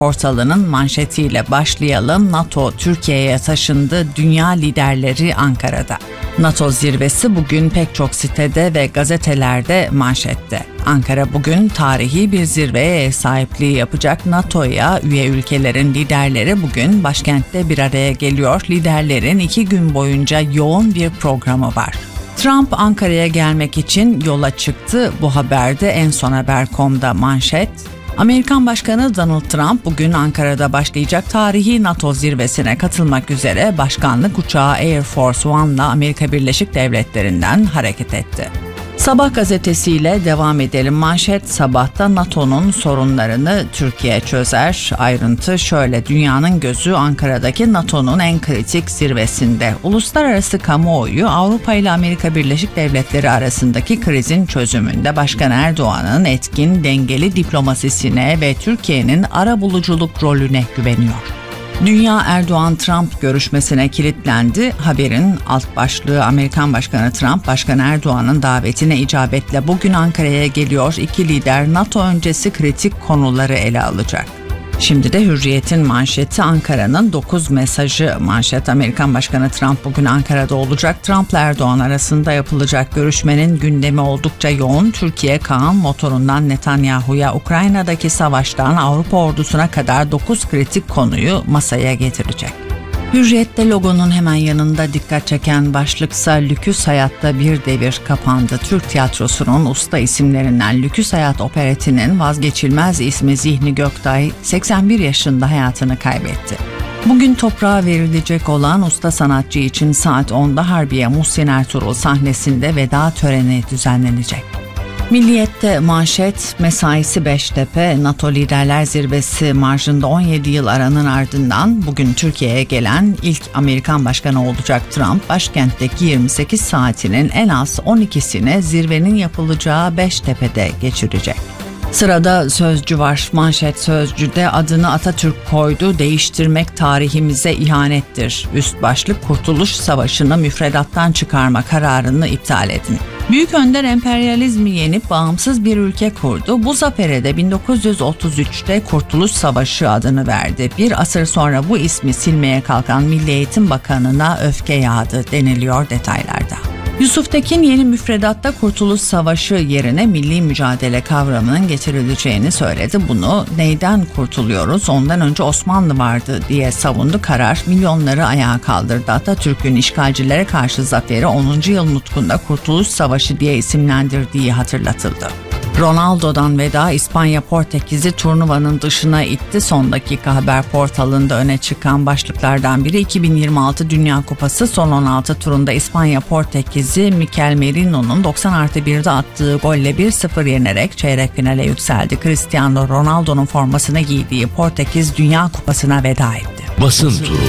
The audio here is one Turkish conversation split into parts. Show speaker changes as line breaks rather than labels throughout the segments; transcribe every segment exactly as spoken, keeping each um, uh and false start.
portalının manşetiyle başlayalım. NATO Türkiye'ye taşındı, dünya liderleri Ankara'da. NATO zirvesi bugün pek çok sitede ve gazetelerde manşette. Ankara bugün tarihi bir zirveye ev sahipliği yapacak. NATO'ya üye ülkelerin liderleri bugün başkentte bir araya geliyor. Liderlerin iki gün boyunca yoğun bir programı var. Trump Ankara'ya gelmek için yola çıktı. Bu haberde en son haber nokta com'da manşet. Amerikan Başkanı Donald Trump bugün Ankara'da başlayacak tarihi NATO zirvesine katılmak üzere başkanlık uçağı Air Force One'la Amerika Birleşik Devletleri'nden hareket etti. Sabah gazetesiyle devam edelim. Manşet Sabah'ta NATO'nun sorunlarını Türkiye çözer. Ayrıntı şöyle: dünyanın gözü Ankara'daki NATO'nun en kritik zirvesinde. Uluslararası kamuoyu Avrupa ile Amerika Birleşik Devletleri arasındaki krizin çözümünde Başkan Erdoğan'ın etkin, dengeli diplomasisine ve Türkiye'nin arabuluculuk rolüne güveniyor. Dünya Erdoğan-Trump görüşmesine kilitlendi. Haberin alt başlığı Amerikan Başkanı Trump, Başkan Erdoğan'ın davetine icabetle bugün Ankara'ya geliyor. İki lider NATO öncesi kritik konuları ele alacak. Şimdi de Hürriyet'in manşeti Ankara'nın dokuz mesajı manşet. Amerikan Başkanı Trump bugün Ankara'da olacak. Trump'la Erdoğan arasında yapılacak görüşmenin gündemi oldukça yoğun. Türkiye Kaan motorundan Netanyahu'ya, Ukrayna'daki savaştan Avrupa ordusuna kadar dokuz kritik konuyu masaya getirecek. Hürriyet'te logonun hemen yanında dikkat çeken başlıksa Lüküs Hayat'ta bir devir kapandı. Türk tiyatrosunun usta isimlerinden Lüküs Hayat operetinin vazgeçilmez ismi Zihni Göktay seksen bir yaşında hayatını kaybetti. Bugün toprağa verilecek olan usta sanatçı için saat onda Harbiye Muhsin Ertuğrul sahnesinde veda töreni düzenlenecek. Milliyet'te manşet mesaisi Beştepe, NATO Liderler Zirvesi marjında on yedi yıl aranın ardından bugün Türkiye'ye gelen ilk Amerikan Başkanı olacak Trump, başkentteki yirmi sekiz saatinin en az on ikisini zirvenin yapılacağı Beştepe'de geçirecek. Sırada Sözcü var. Manşet Sözcü'de adını Atatürk koydu, değiştirmek tarihimize ihanettir. Üst başlık Kurtuluş Savaşı'nı müfredattan çıkarma kararını iptal edin. Büyük Önder emperyalizmi yenip bağımsız bir ülke kurdu. Bu zafere de bin dokuz yüz otuz üçte Kurtuluş Savaşı adını verdi. Bir asır sonra bu ismi silmeye kalkan Milli Eğitim Bakanı'na öfke yağdı deniliyor detaylarda. Yusuf Tekin yeni müfredatta Kurtuluş Savaşı yerine milli mücadele kavramının getirileceğini söyledi. Bunu neyden kurtuluyoruz, ondan önce Osmanlı vardı diye savundu. Karar milyonları ayağa kaldırdı. Atatürk'ün işgalcilere karşı zaferi onuncu yıl nutkunda Kurtuluş Savaşı diye isimlendirdiği hatırlatıldı. Ronaldo'dan veda İspanya Portekiz'i turnuvanın dışına itti. Son dakika haber portalında öne çıkan başlıklardan biri iki bin yirmi altı Dünya Kupası son on altı turunda İspanya Portekiz'i Mikel Merino'nun doksan artı birde attığı golle bir sıfır yenerek çeyrek finale yükseldi. Cristiano Ronaldo'nun formasını giydiği Portekiz Dünya Kupası'na veda etti.
Basın turu.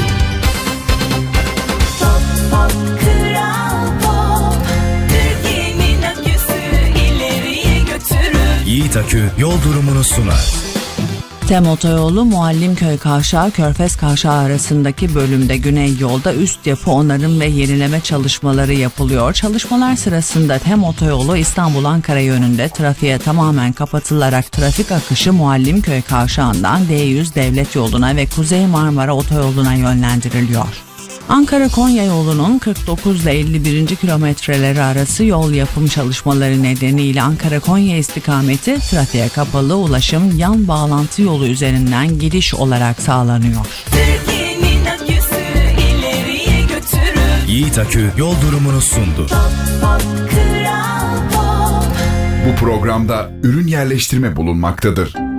Yiğit Akü yol durumunu sunar.
Tem Otoyolu Muallimköy Kavşağı Körfez Kavşağı arasındaki bölümde Güney Yolda üst yapı onarım ve yenileme çalışmaları yapılıyor. Çalışmalar sırasında Tem Otoyolu İstanbul Ankara yönünde trafiğe tamamen kapatılarak trafik akışı Muallimköy Kavşağı'ndan D yüz Devlet Yolu'na ve Kuzey Marmara Otoyolu'na yönlendiriliyor. Ankara-Konya yolunun kırk dokuz ile elli birinci kilometreleri arası yol yapım çalışmaları nedeniyle Ankara-Konya istikameti trafiğe kapalı, ulaşım yan bağlantı yolu üzerinden gidiş olarak sağlanıyor.
Yiğit Akü yol durumunu sundu.
Bu programda ürün yerleştirme bulunmaktadır.